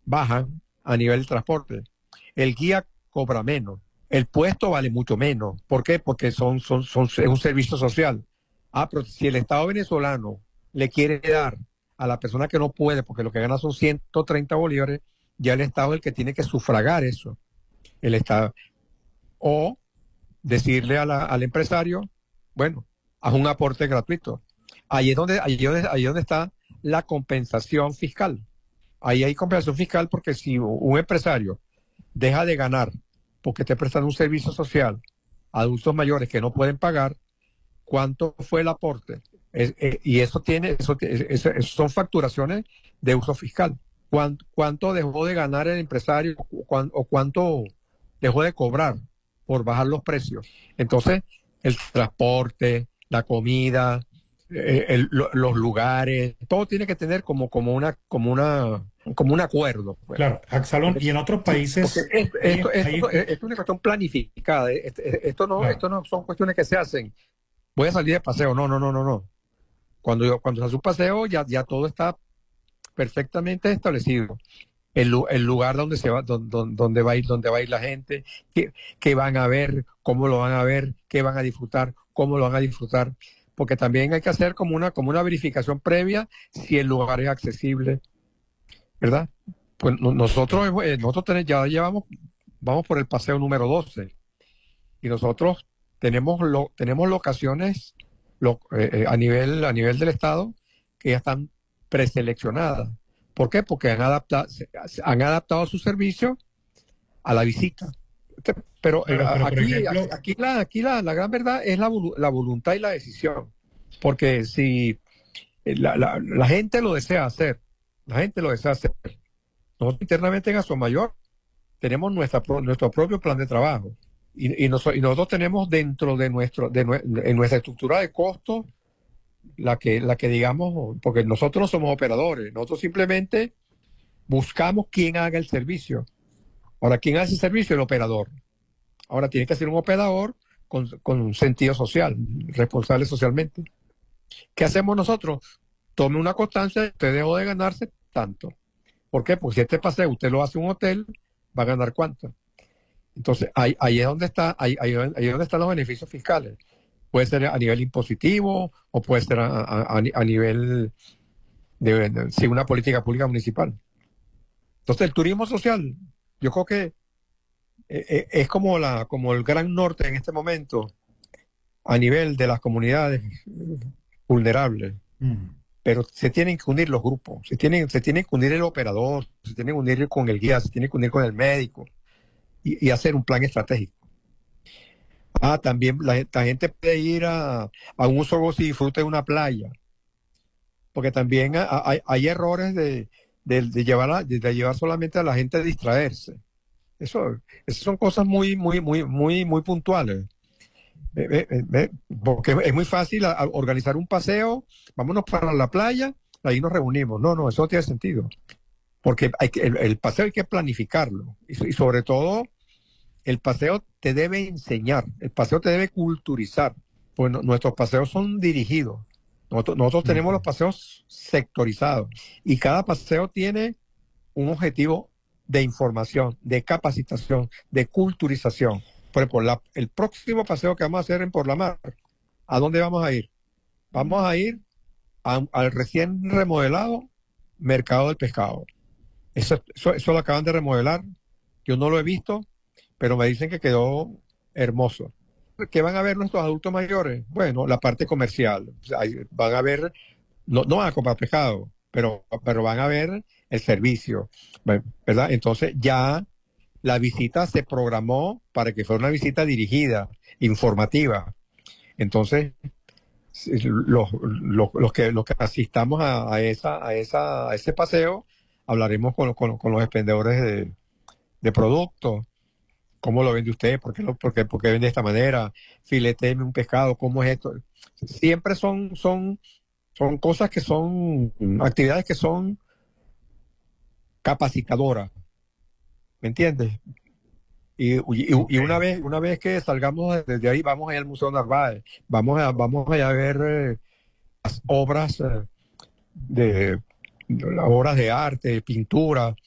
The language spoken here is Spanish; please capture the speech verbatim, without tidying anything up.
bajan a nivel de transporte. El guía cobra menos. El puesto vale mucho menos. ¿Por qué? Porque son, son, son, es un servicio social. Ah, pero si el Estado venezolano le quiere dar a la persona que no puede, porque lo que gana son ciento treinta bolívares, ya el Estado es el que tiene que sufragar eso. El Estado. O decirle a la, al empresario, bueno, haz un aporte gratuito. Ahí es donde, ahí es donde, ahí es donde está la compensación fiscal. Ahí hay compensación fiscal porque si un empresario deja de ganar porque esté prestando un servicio social a adultos mayores que no pueden pagar, ¿cuánto fue el aporte? Es, eh, y eso tiene, eso, eso, eso son facturaciones de uso fiscal. ¿Cuánto, cuánto dejó de ganar el empresario cuán, o cuánto dejó de cobrar por bajar los precios? Entonces, el transporte, la comida, eh, el, lo, los lugares, todo tiene que tener como, como una, como una, como un acuerdo, pues. Claro, Axalón, Porque, y en otros sí, porque países, esto, hay, esto, hay, esto, esto es una cuestión planificada. Esto, esto no, claro, esto no son cuestiones que se hacen. Voy a salir de paseo. No, no, no, no, no. Cuando, yo, cuando se hace un paseo, ya, ya todo está perfectamente establecido. El, el lugar donde se va, donde, donde va a ir, donde va a ir la gente, qué, qué van a ver, cómo lo van a ver, qué van a disfrutar, cómo lo van a disfrutar. Porque también hay que hacer como una, como una verificación previa si el lugar es accesible, ¿verdad? Pues no, nosotros, eh, nosotros tenemos, ya llevamos, vamos por el paseo número doce y nosotros tenemos, lo, tenemos locaciones lo, eh, eh, a, nivel, a nivel del Estado que ya están preseleccionadas. ¿Por qué? Porque han adaptado, han adaptado su servicio a la visita. Pero eh, claro, pero por aquí, ejemplo, aquí, la, aquí la, la gran verdad es la, la voluntad y la decisión. Porque si la, la, la gente lo desea hacer, la gente lo desea hacer. Nosotros internamente en Mayor tenemos nuestra, nuestro propio plan de trabajo. Y, y, nosotros, y nosotros tenemos dentro de, nuestro, de, en nuestra estructura de costos la que, la que digamos, porque nosotros no somos operadores, nosotros simplemente buscamos quién haga el servicio. Ahora, ¿quién hace el servicio? El operador. Ahora tiene que ser un operador con, con un sentido social, responsable socialmente. ¿Qué hacemos nosotros? Tome una constancia, usted dejó de ganarse tanto. ¿Por qué? Porque si este paseo usted lo hace en un hotel, va a ganar cuánto. Entonces, ahí, ahí es donde está, ahí, ahí, ahí es donde están los beneficios fiscales. Puede ser a nivel impositivo o puede ser a, a, a nivel de, de, de una política pública municipal. Entonces, el turismo social, yo creo que eh, eh, es como, la, como el gran norte en este momento a nivel de las comunidades vulnerables. mm, Pero se tienen que unir los grupos, se tienen, se tiene que unir el operador, se tiene que unir con el guía, se tiene que unir con el médico y, y hacer un plan estratégico. Ah, también la, la gente puede ir a, a un uso gozo y disfrute de una playa, porque también hay, hay errores de, de, de llevar a, de, de llevar solamente a la gente a distraerse. Eso, esas son cosas muy, muy, muy, muy, muy puntuales. Eh, eh, eh, porque es muy fácil a, a organizar un paseo, vámonos para la playa, ahí nos reunimos. No, no, eso no tiene sentido. Porque hay que, el, el paseo hay que planificarlo. Y, y sobre todo, el paseo te debe enseñar, el paseo te debe culturizar. Pues no, nuestros paseos son dirigidos. Nosotros, nosotros tenemos los mm, paseos sectorizados. Y cada paseo tiene un objetivo de información, de capacitación, de culturización. Por ejemplo, la, el próximo paseo que vamos a hacer en Por la Mar, ¿a dónde vamos a ir? Vamos a ir a, al recién remodelado Mercado del Pescado. Eso, eso, eso lo acaban de remodelar. Yo no lo he visto, pero me dicen que quedó hermoso. ¿Qué van a ver nuestros adultos mayores? Bueno, la parte comercial. O sea, van a ver, no, no van a comprar pescado, pero, pero van a ver el servicio, ¿verdad? Entonces ya la visita se programó para que fuera una visita dirigida, informativa. Entonces, los, los, los que, los que asistamos a, a, esa, a, esa, a ese paseo, hablaremos con, con, con los expendedores de, de productos. ¿Cómo lo vende usted? ¿Por qué, lo, por qué, por qué vende de esta manera? Fileteme un pescado, ¿cómo es esto? Siempre son, son, son cosas que son, actividades que son capacitadoras, ¿me entiendes? Y, y, ok, y una vez, una vez que salgamos desde ahí, vamos a ir al Museo Narváez, vamos a, vamos a ver eh, las obras eh, de, de las obras de arte, de pintura,